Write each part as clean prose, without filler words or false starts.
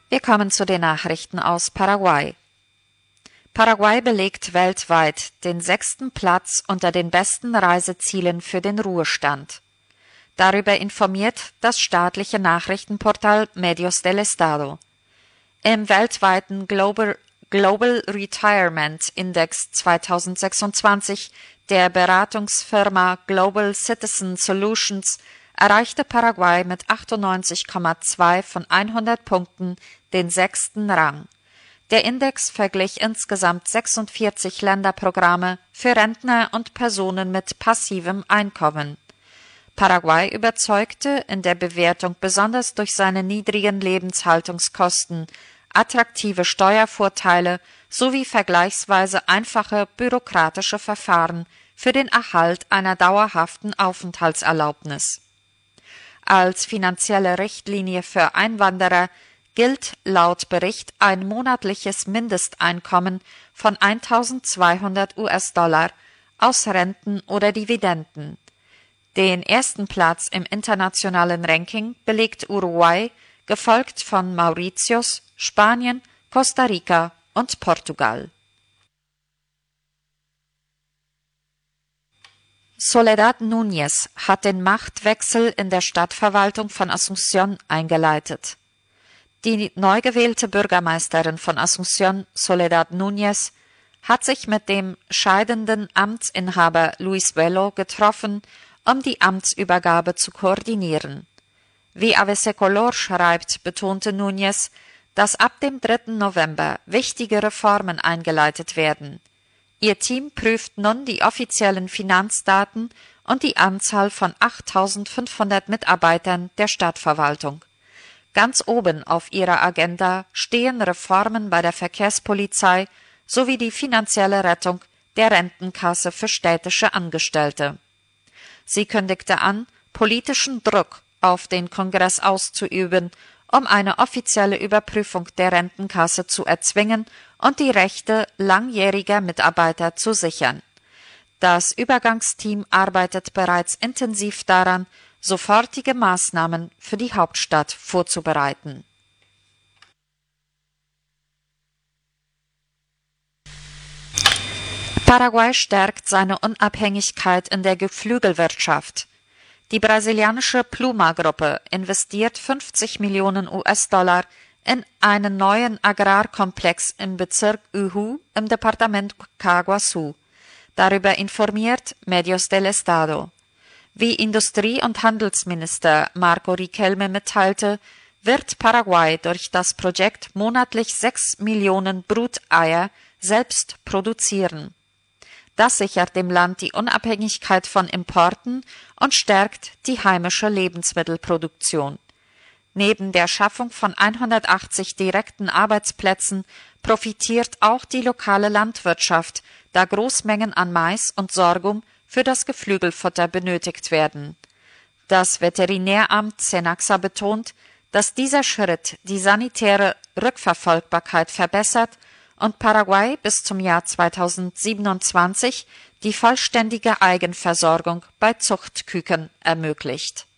Wir kommen zu den Nachrichten aus Paraguay. Paraguay belegt weltweit den 6. Platz unter den besten Reisezielen für den Ruhestand. Darüber informiert das staatliche Nachrichtenportal Medios del Estado. Im weltweiten Global Retirement Index 2026 der Beratungsfirma Global Citizen Solutions erreichte Paraguay mit 98,2 von 100 Punkten den 6. Rang. Der Index verglich insgesamt 46 Länderprogramme für Rentner und Personen mit passivem Einkommen. Paraguay überzeugte in der Bewertung besonders durch seine niedrigen Lebenshaltungskosten, attraktive Steuervorteile sowie vergleichsweise einfache bürokratische Verfahren für den Erhalt einer dauerhaften Aufenthaltserlaubnis. Als finanzielle Richtlinie für Einwanderer gilt laut Bericht ein monatliches Mindesteinkommen von 1.200 US-Dollar aus Renten oder Dividenden. Den ersten Platz im internationalen Ranking belegt Uruguay, gefolgt von Mauritius, Spanien, Costa Rica und Portugal. Soledad Núñez hat den Machtwechsel in der Stadtverwaltung von Asunción eingeleitet. Die neu gewählte Bürgermeisterin von Asunción, Soledad Núñez, hat sich mit dem scheidenden Amtsinhaber Luis Velo getroffen, um die Amtsübergabe zu koordinieren. Wie ABC Color schreibt, betonte Núñez, dass ab dem 3. November wichtige Reformen eingeleitet werden. Ihr Team prüft nun die offiziellen Finanzdaten und die Anzahl von 8.500 Mitarbeitern der Stadtverwaltung. Ganz oben auf ihrer Agenda stehen Reformen bei der Verkehrspolizei sowie die finanzielle Rettung der Rentenkasse für städtische Angestellte. Sie kündigte an, politischen Druck auf den Kongress auszuüben, um eine offizielle Überprüfung der Rentenkasse zu erzwingen und die Rechte langjähriger Mitarbeiter zu sichern. Das Übergangsteam arbeitet bereits intensiv daran, sofortige Maßnahmen für die Hauptstadt vorzubereiten. Paraguay stärkt seine Unabhängigkeit in der Geflügelwirtschaft. Die brasilianische Pluma-Gruppe investiert 50 Millionen US-Dollar in einen neuen Agrarkomplex im Bezirk Uhu im Departement Caguaçu. Darüber informiert Medios del Estado. Wie Industrie- und Handelsminister Marco Riquelme mitteilte, wird Paraguay durch das Projekt monatlich 6 Millionen Bruteier selbst produzieren. Das sichert dem Land die Unabhängigkeit von Importen und stärkt die heimische Lebensmittelproduktion. Neben der Schaffung von 180 direkten Arbeitsplätzen profitiert auch die lokale Landwirtschaft, da Großmengen an Mais und Sorghum für das Geflügelfutter benötigt werden. Das Veterinäramt Cenaxa betont, dass dieser Schritt die sanitäre Rückverfolgbarkeit verbessert und Paraguay bis zum Jahr 2027 die vollständige Eigenversorgung bei Zuchtküken ermöglicht.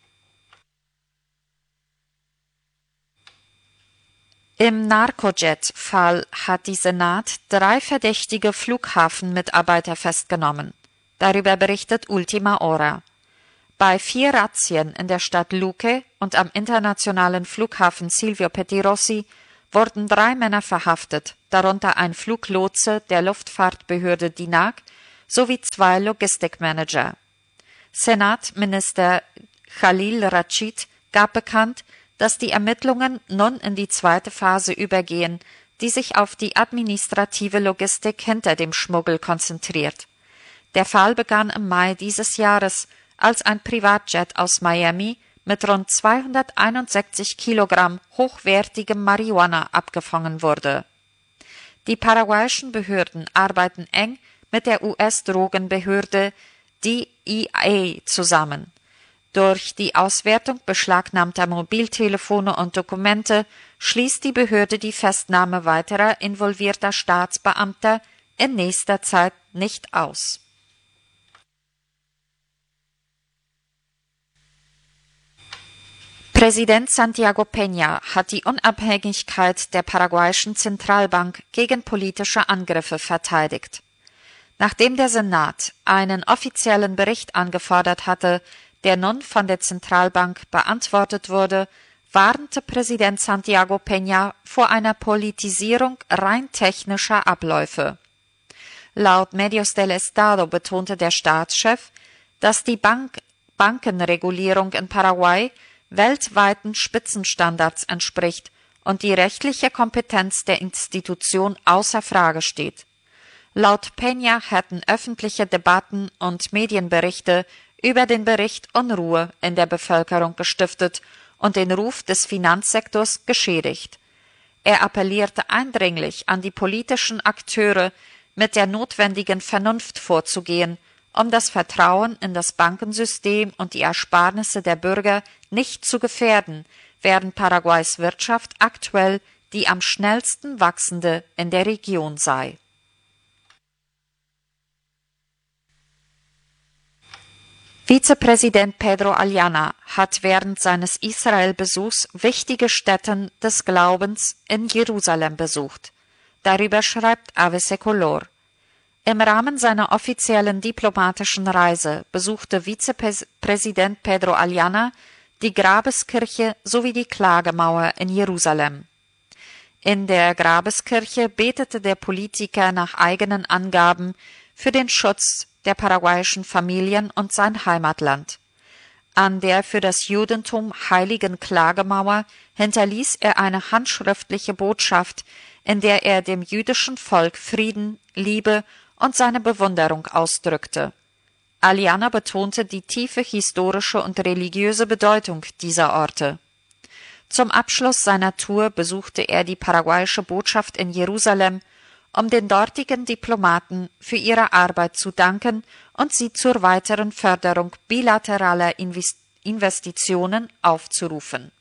Im Narcojet-Fall hat die Senat 3 verdächtige Flughafenmitarbeiter festgenommen. Darüber berichtet Ultima Hora. Bei 4 Razzien in der Stadt Luque und am internationalen Flughafen Silvio Pettirossi wurden 3 Männer verhaftet, darunter ein Fluglotse der Luftfahrtbehörde DINAG sowie 2 Logistikmanager. Senatminister Khalil Rachid gab bekannt, dass die Ermittlungen nun in die zweite Phase übergehen, die sich auf die administrative Logistik hinter dem Schmuggel konzentriert. Der Fall begann im Mai dieses Jahres, als ein Privatjet aus Miami mit rund 261 Kilogramm hochwertigem Marihuana abgefangen wurde. Die paraguayischen Behörden arbeiten eng mit der US-Drogenbehörde DEA zusammen. Durch die Auswertung beschlagnahmter Mobiltelefone und Dokumente schließt die Behörde die Festnahme weiterer involvierter Staatsbeamter in nächster Zeit nicht aus. Präsident Santiago Peña hat die Unabhängigkeit der paraguayischen Zentralbank gegen politische Angriffe verteidigt. Nachdem der Senat einen offiziellen Bericht angefordert hatte, der nun von der Zentralbank beantwortet wurde, warnte Präsident Santiago Peña vor einer Politisierung rein technischer Abläufe. Laut Medios del Estado betonte der Staatschef, dass die Bankenregulierung in Paraguay weltweiten Spitzenstandards entspricht und die rechtliche Kompetenz der Institution außer Frage steht. Laut Peña hätten öffentliche Debatten und Medienberichte über den Bericht Unruhe in der Bevölkerung gestiftet und den Ruf des Finanzsektors geschädigt. Er appellierte eindringlich an die politischen Akteure, mit der notwendigen Vernunft vorzugehen, um das Vertrauen in das Bankensystem und die Ersparnisse der Bürger nicht zu gefährden, während Paraguays Wirtschaft aktuell die am schnellsten wachsende in der Region sei. Vizepräsident Pedro Aliana hat während seines Israel-Besuchs wichtige Stätten des Glaubens in Jerusalem besucht. Darüber schreibt ABC Color. Im Rahmen seiner offiziellen diplomatischen Reise besuchte Vizepräsident Pedro Aliana die Grabeskirche sowie die Klagemauer in Jerusalem. In der Grabeskirche betete der Politiker nach eigenen Angaben für den Schutz der paraguayischen Familien und sein Heimatland. An der für das Judentum heiligen Klagemauer hinterließ er eine handschriftliche Botschaft, in der er dem jüdischen Volk Frieden, Liebe und seine Bewunderung ausdrückte. Aliana betonte die tiefe historische und religiöse Bedeutung dieser Orte. Zum Abschluss seiner Tour besuchte er die paraguayische Botschaft in Jerusalem, um den dortigen Diplomaten für ihre Arbeit zu danken und sie zur weiteren Förderung bilateraler Investitionen aufzurufen.